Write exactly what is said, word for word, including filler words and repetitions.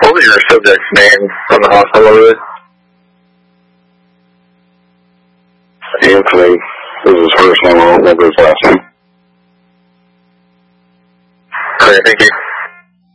What was your subject's name on the hospital list? Anthony is his first name. I don't remember his last name. Okay, thank you.